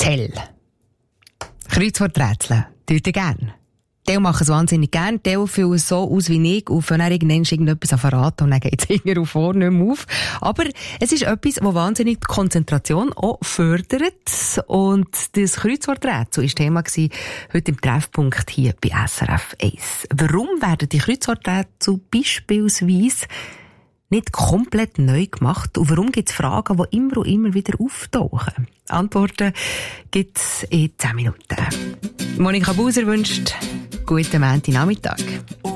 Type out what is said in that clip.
Tell. Kreuzworträtsel. Tut ihr gern? Die machen es wahnsinnig gern, die füllen es so aus wie ich und fangen dann irgendetwas an verraten und dann geht es hinten und vorne nicht mehr auf. Aber es ist etwas, das wahnsinnig die Konzentration auch fördert. Und das Kreuzworträtsel war Thema heute im Treffpunkt hier bei SRF 1. Warum werden die Kreuzworträtsel beispielsweise nicht komplett neu gemacht? Und warum gibt es Fragen, die immer und immer wieder auftauchen? Antworten gibt es in 10 Minuten. Monika Buser wünscht guten Montagnachmittag.